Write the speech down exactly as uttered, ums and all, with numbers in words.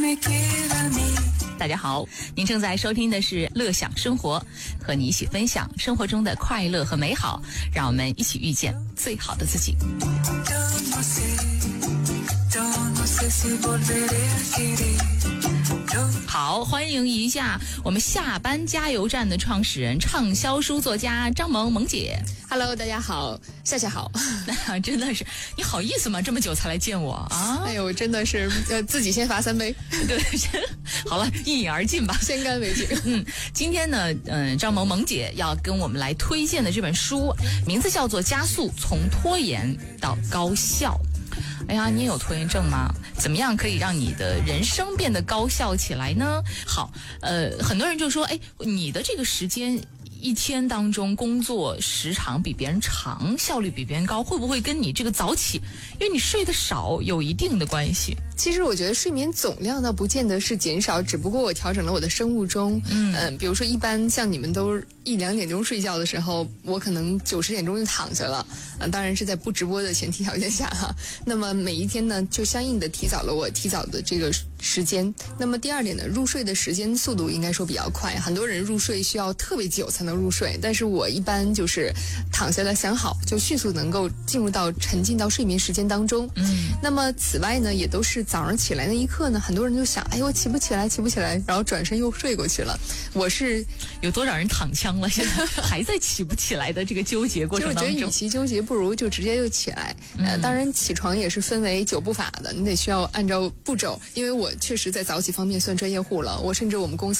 大家好，您正在收听的是乐享生活，和你一起分享生活中的快乐和美好，让我们一起遇见最好的自己。好，欢迎一下我们下班加油站的创始人、畅销书作家张萌萌姐。 Hello， 大家好，夏夏好。 真的是，你好意思吗？这么久才来见我啊？ 哎呦，真的是呃，自己先罚三杯。 对，好了，一饮而尽吧， 先干为敬。 嗯，今天呢，嗯、呃，张萌萌姐要跟我们来推荐的这本书，名字叫做《加速从拖延到高效》。哎呀，你也有拖延症吗？怎么样可以让你的人生变得高效起来呢？好，呃，很多人就说，哎，你的这个时间一天当中工作时长比别人长，效率比别人高，会不会跟你这个早起，因为你睡得少有一定的关系？ 其实我觉得睡眠总量倒不见得是减少，只不过我调整了我的生物钟。嗯、呃，比如说一般像你们都一两点钟睡觉的时候，我可能九十点钟就躺下了。呃，当然是在不直播的前提条件下哈。那么每一天呢，就相应的提早了我提早的这个时间。那么第二点呢，入睡的时间速度应该说比较快。很多人入睡需要特别久才能入睡，但是我一般就是躺下来想好，就迅速能够进入到沉浸到睡眠时间当中。嗯，那么此外呢，也都是早上起来那一刻呢，很多人就想，哎呦，起不起来，起不起来，然后转身又睡过去了。我是有多少人躺枪了，现在还在起不起来的这个纠结过程当中。 就我觉得与其纠结，不如就直接就起来。呃，当然起床也是分为九步法的，你得需要按照步骤。因为我确实在早起方面算专业户了，我甚至我们公司